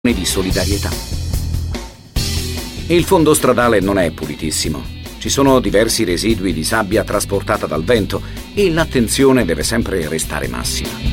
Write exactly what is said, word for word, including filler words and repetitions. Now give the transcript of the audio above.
di solidarietà. Il fondo stradale non è pulitissimo. Ci sono diversi residui di sabbia trasportata dal vento e l'attenzione deve sempre restare massima.